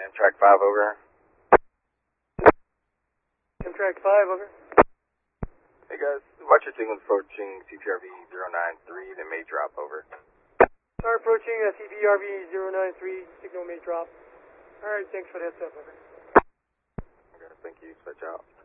Amtrak 5, over. Amtrak 5, over. Hey guys, watch your signals approaching CPRV 093, they may drop, over. Sorry, approaching CPRV 093, signal may drop. Alright, thanks for the heads up, over. Okay, thank you, switch out.